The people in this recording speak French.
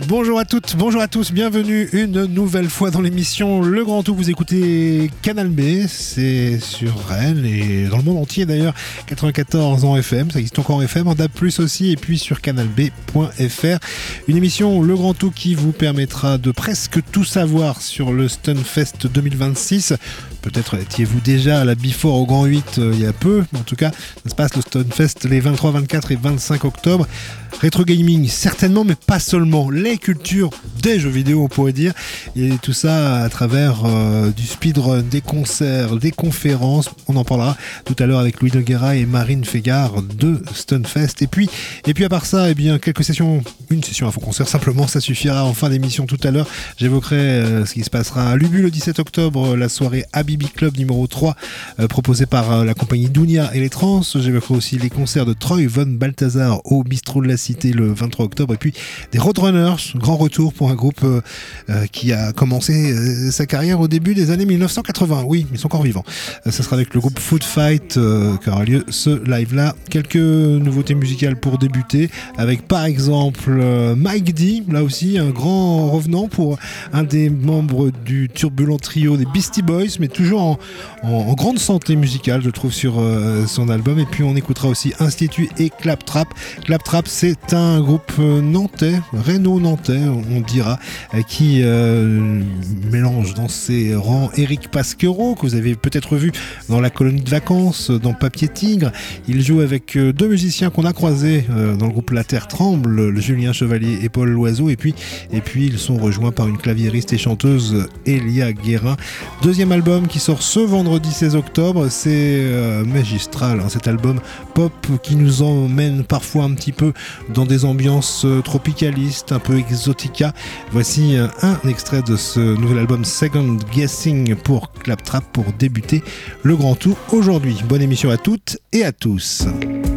Bonjour à toutes, bonjour à tous, bienvenue une nouvelle fois dans l'émission Le Grand Tout. Vous écoutez Canal B, c'est sur Rennes et dans le monde entier d'ailleurs, 94 en FM, ça existe encore en FM, en DAB+, aussi, et puis sur canalb.fr. Une émission Le Grand Tout qui vous permettra de presque tout savoir sur le Stunfest 2026. Peut-être étiez-vous déjà à la Before au Grand 8 il y a peu, mais en tout cas, ça se passe le Stunfest les 23, 24 et 25 octobre. Rétro gaming, certainement, mais pas seulement. Les cultures des jeux vidéo, on pourrait dire. Et tout ça à travers du speedrun, des concerts, des conférences. On en parlera tout à l'heure avec Louis Noguera et Marine Fégard de Stunfest. Et puis à part ça, eh bien, quelques sessions, une session info-concert, simplement, ça suffira en fin d'émission tout à l'heure. J'évoquerai ce qui se passera à Lubu le 17 octobre, la soirée Habibi Club numéro 3, proposée par la compagnie Dounia et les Trans. J'évoquerai aussi les concerts de Troy Von Balthazar au Bistrot de la Cité le 23 octobre, et puis des Roadrunners, grand retour pour un groupe qui a commencé sa carrière au début des années 1980. Oui, ils sont encore vivants. Ça sera avec le groupe Food Fight qu'aura lieu ce live-là. Quelques nouveautés musicales pour débuter, avec par exemple Mike D, là aussi un grand revenant pour un des membres du turbulent trio des Beastie Boys, mais toujours en grande santé musicale, je trouve, sur son album. Et puis on écoutera aussi Institut et Claptrap. Claptrap, c'est un groupe nantais, Rhénaux-nantais, on dira, qui mélange dans ses rangs Eric Pasquero, que vous avez peut-être vu dans La Colonie de Vacances, dans Papier Tigre. Il joue avec deux musiciens qu'on a croisés dans le groupe La Terre Tremble, le Julien Chevalier et Paul Loiseau, et puis ils sont rejoints par une claviériste et chanteuse, Elia Guérin. Deuxième album qui sort ce vendredi 16 octobre, c'est magistral, hein, cet album pop qui nous emmène parfois un petit peu dans des ambiances tropicalistes, un peu exotica. Voici un extrait de ce nouvel album Second Guessing pour Claptrap pour débuter le Grand Tout aujourd'hui. Bonne émission à toutes et à tous.